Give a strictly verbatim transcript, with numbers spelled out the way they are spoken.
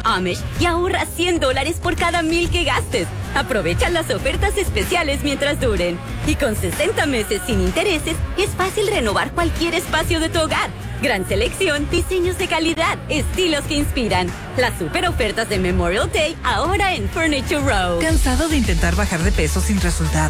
Amish y ahorra cien dólares por cada mil que gastes. Aprovecha las ofertas especiales mientras duren. Y con sesenta meses sin intereses, es fácil renovar cualquier espacio de tu hogar. Gran selección, diseños de calidad, estilos que inspiran. Las super ofertas de Memorial Day ahora en Furniture Row. ¿Cansado de intentar bajar de peso sin resultados?